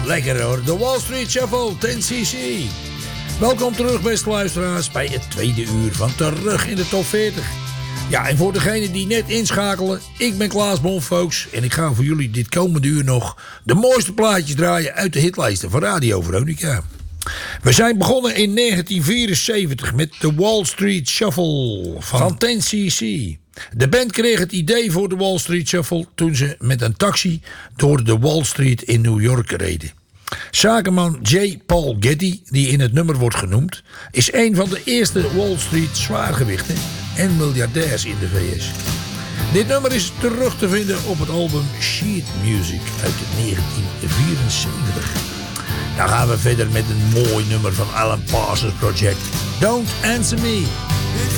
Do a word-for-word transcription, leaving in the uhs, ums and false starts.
lekker hoor. De Wall Street Shuffle, ten cc. Welkom terug, beste luisteraars, bij het tweede uur van Terug in de Top veertig. Ja, en voor degenen die net inschakelen, ik ben Klaas Bonfolks en ik ga voor jullie dit komende uur nog de mooiste plaatjes draaien uit de hitlijsten van Radio Veronica. We zijn begonnen in negentien vierenzeventig met de Wall Street Shuffle van ten cc. De band kreeg het idee voor de Wall Street Shuffle toen ze met een taxi door de Wall Street in New York reden. Zakenman J. Paul Getty, die in het nummer wordt genoemd, is een van de eerste Wall Street zwaargewichten en miljardairs in de V S. Dit nummer is terug te vinden op het album Sheet Music uit negentien vierenzeventig. Dan gaan we verder met een mooi nummer van Alan Parsons Project, Don't Answer Me.